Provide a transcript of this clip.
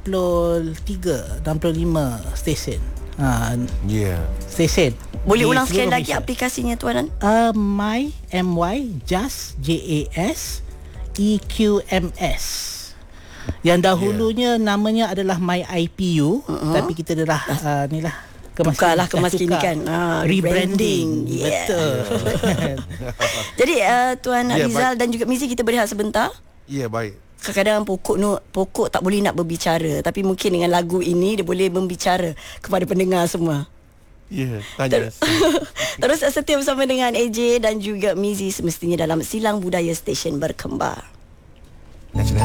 65 stesen. Stesen. Boleh di ulang sekali seluruh lagi Malaysia. aplikasinya tuan? Just JAS EQMS. Yang dahulunya namanya adalah My IPU, tapi kita dah tukarlah kemas kini kan. Rebranding. Betul. Jadi Tuan Rizal dan juga Mizi, kita berehat sebentar. Ya, baik. Kadang-kadang pokok tak boleh nak berbicara, tapi mungkin dengan lagu ini dia boleh membicara kepada pendengar semua. Ya, tanya. Terus setia bersama dengan AJ dan juga Mizi semestinya dalam Silang Budaya Stesen Berkembar. National